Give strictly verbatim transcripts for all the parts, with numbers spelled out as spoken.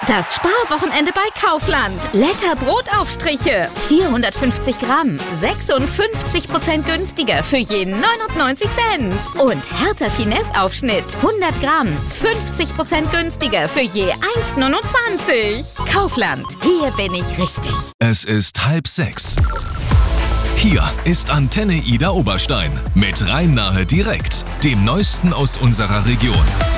Das Sparwochenende bei Kaufland. Letter Brotaufstriche. vierhundertfünfzig Gramm. sechsundfünfzig Prozent günstiger für je neunundneunzig Cent. Und Hertha Finesse Aufschnitt. hundert Gramm. fünfzig Prozent günstiger für je eins neunundzwanzig. Kaufland. Hier bin ich richtig. Es ist halb sechs. Hier ist Antenne Ida Oberstein mit Rhein-Nahe direkt, dem Neuesten aus unserer Region.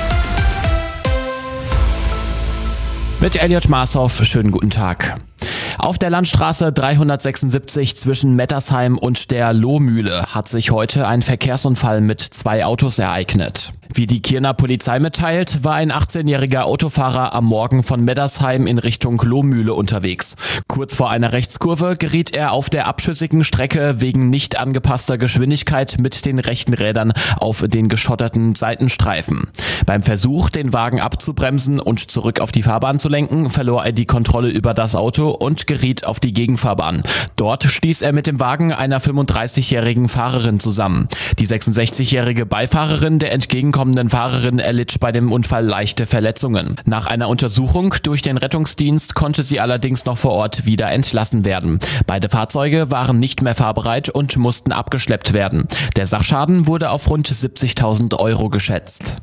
Mit Elliot Marshoff, schönen guten Tag. Auf der Landstraße dreihundertsechsundsiebzig zwischen Mettersheim und der Lohmühle hat sich heute ein Verkehrsunfall mit zwei Autos ereignet. Wie die Kirner Polizei mitteilt, war ein achtzehnjähriger Autofahrer am Morgen von Mettersheim in Richtung Lohmühle unterwegs. Kurz vor einer Rechtskurve geriet er auf der abschüssigen Strecke wegen nicht angepasster Geschwindigkeit mit den rechten Rädern auf den geschotterten Seitenstreifen. Beim Versuch, den Wagen abzubremsen und zurück auf die Fahrbahn zu lenken, verlor er die Kontrolle über das Auto und geriet auf die Gegenfahrbahn. Dort stieß er mit dem Wagen einer fünfunddreißigjährigen Fahrerin zusammen. Die sechsundsechzigjährige Beifahrerin der entgegenkommenden Fahrerin erlitt bei dem Unfall leichte Verletzungen. Nach einer Untersuchung durch den Rettungsdienst konnte sie allerdings noch vor Ort wieder entlassen werden. Beide Fahrzeuge waren nicht mehr fahrbereit und mussten abgeschleppt werden. Der Sachschaden wurde auf rund siebzigtausend Euro geschätzt.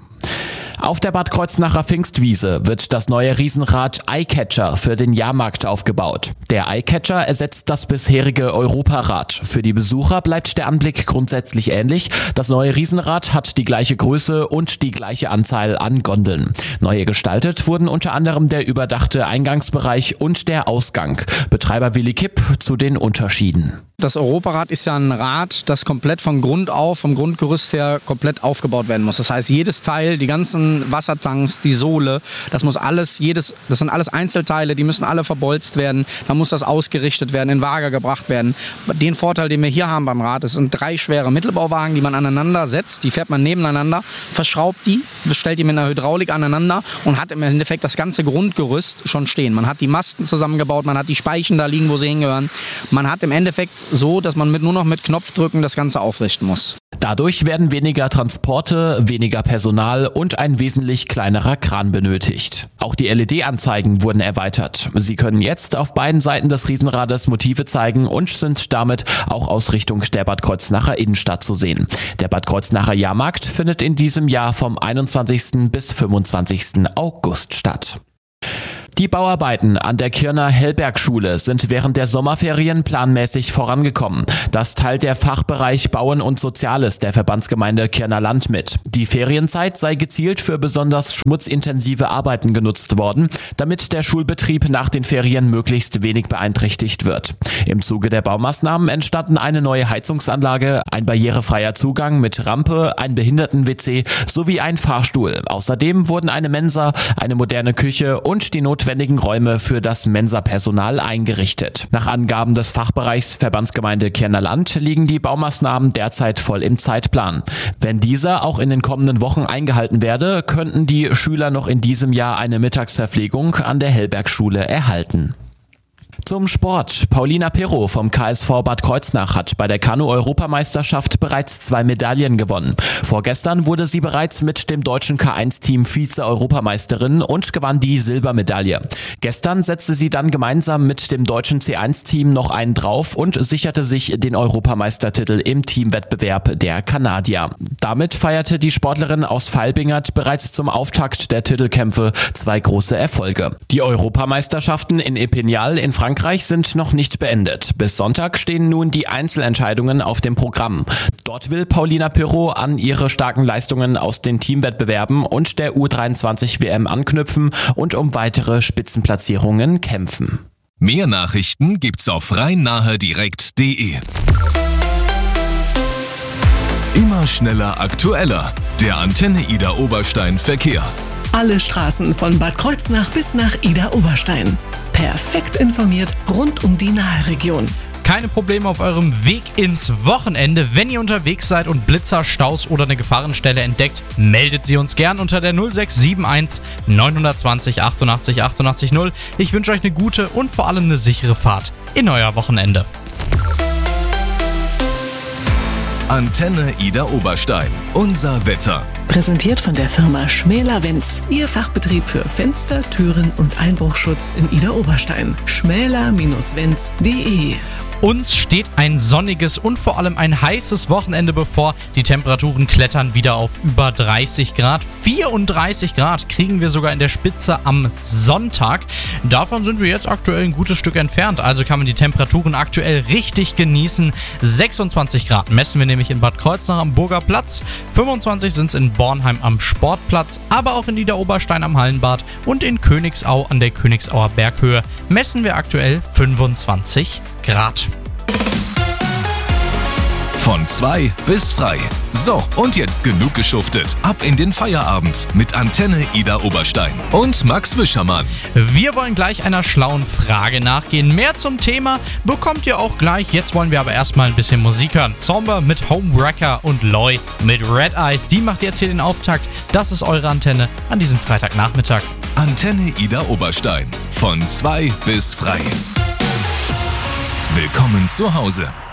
Auf der Bad Kreuznacher Pfingstwiese wird das neue Riesenrad Eyecatcher für den Jahrmarkt aufgebaut. Der Eyecatcher ersetzt das bisherige Europarad. Für die Besucher bleibt der Anblick grundsätzlich ähnlich. Das neue Riesenrad hat die gleiche Größe und die gleiche Anzahl an Gondeln. Neu gestaltet wurden unter anderem der überdachte Eingangsbereich und der Ausgang. Betreiber Willi Kipp zu den Unterschieden. Das Europarad ist ja ein Rad, das komplett von Grund auf, vom Grundgerüst her komplett aufgebaut werden muss. Das heißt, jedes Teil, die ganzen Wassertanks, die Sohle, das muss alles, jedes, das sind alles Einzelteile, die müssen alle verbolzt werden. Dann muss das ausgerichtet werden, in Waage gebracht werden. Den Vorteil, den wir hier haben beim Rad, das sind drei schwere Mittelbauwagen, die man aneinander setzt. Die fährt man nebeneinander, verschraubt die, stellt die mit einer Hydraulik aneinander und hat im Endeffekt das ganze Grundgerüst schon stehen. Man hat die Masten zusammengebaut, man hat die Speichen da liegen, wo sie hingehören. Man hat im Endeffekt so, dass man mit, nur noch mit Knopfdrücken das Ganze aufrichten muss. Dadurch werden weniger Transporte, weniger Personal und ein wesentlich kleinerer Kran benötigt. Auch die L E D-Anzeigen wurden erweitert. Sie können jetzt auf beiden Seiten des Riesenrades Motive zeigen und sind damit auch aus Richtung der Bad Kreuznacher Innenstadt zu sehen. Der Bad Kreuznacher Jahrmarkt findet in diesem Jahr vom einundzwanzigsten bis fünfundzwanzigsten August statt. Die Bauarbeiten an der Kirner Hellbergschule sind während der Sommerferien planmäßig vorangekommen. Das teilt der Fachbereich Bauen und Soziales der Verbandsgemeinde Kirner Land mit. Die Ferienzeit sei gezielt für besonders schmutzintensive Arbeiten genutzt worden, damit der Schulbetrieb nach den Ferien möglichst wenig beeinträchtigt wird. Im Zuge der Baumaßnahmen entstanden eine neue Heizungsanlage, ein barrierefreier Zugang mit Rampe, ein Behinderten-W C sowie ein Fahrstuhl. Außerdem wurden eine Mensa, eine moderne Küche und die notwendigen Räume für das Mensa-Personal eingerichtet. Nach Angaben des Fachbereichs Verbandsgemeinde Kirner Land liegen die Baumaßnahmen derzeit voll im Zeitplan. Wenn dieser auch in den kommenden Wochen eingehalten werde, könnten die Schüler noch in diesem Jahr eine Mittagsverpflegung an der Hellbergschule erhalten. Zum Sport. Paulina Pirro vom K S V Bad Kreuznach hat bei der Kanu-Europameisterschaft bereits zwei Medaillen gewonnen. Vorgestern wurde sie bereits mit dem deutschen K eins Team Vize-Europameisterin und gewann die Silbermedaille. Gestern setzte sie dann gemeinsam mit dem deutschen C eins Team noch einen drauf und sicherte sich den Europameistertitel im Teamwettbewerb der Kanadier. Damit feierte die Sportlerin aus Vailbingert bereits zum Auftakt der Titelkämpfe zwei große Erfolge. Die Europameisterschaften in Epinal in Frankreich sind noch nicht beendet. Bis Sonntag stehen nun die Einzelentscheidungen auf dem Programm. Dort will Paulina Pirro an ihre starken Leistungen aus den Teamwettbewerben und der U dreiundzwanzig W M anknüpfen und um weitere Spitzenplatzierungen kämpfen. Mehr Nachrichten gibt's auf rhein-nahe direkt punkt de. Immer schneller, aktueller. Der Antenne Ida Oberstein Verkehr. Alle Straßen von Bad Kreuznach bis nach Ida Oberstein. Perfekt informiert rund um die Naheregion. Keine Probleme auf eurem Weg ins Wochenende. Wenn ihr unterwegs seid und Blitzer, Staus oder eine Gefahrenstelle entdeckt, meldet sie uns gern unter der null sechs sieben eins neun zwei null achtundachtzig achtundachtzig null. Ich wünsche euch eine gute und vor allem eine sichere Fahrt in euer Wochenende. Antenne Ida Oberstein. Unser Wetter. Präsentiert von der Firma Schmäler Wenz. Ihr Fachbetrieb für Fenster, Türen und Einbruchschutz in Ida Oberstein. schmäler Bindestrich wenz punkt de. Uns steht ein sonniges und vor allem ein heißes Wochenende bevor. Die Temperaturen klettern wieder auf über dreißig Grad. vierunddreißig Grad kriegen wir sogar in der Spitze am Sonntag. Davon sind wir jetzt aktuell ein gutes Stück entfernt. Also kann man die Temperaturen aktuell richtig genießen. sechsundzwanzig Grad messen wir nämlich in Bad Kreuznach am Burger Platz. fünfundzwanzig sind es in Bornheim am Sportplatz, aber auch in Ida Oberstein am Hallenbad und in Königsau an der Königsauer Berghöhe messen wir aktuell fünfundzwanzig Grad. Von zwei bis frei. So, und jetzt genug geschuftet. Ab in den Feierabend mit Antenne Ida Oberstein und Max Wischermann. Wir wollen gleich einer schlauen Frage nachgehen. Mehr zum Thema bekommt ihr auch gleich. Jetzt wollen wir aber erstmal ein bisschen Musik hören. Zomber mit Homewrecker und Loy mit Red Eyes. Die macht jetzt hier den Auftakt. Das ist eure Antenne an diesem Freitagnachmittag. Antenne Ida Oberstein. Von zwei bis frei. Willkommen zu Hause.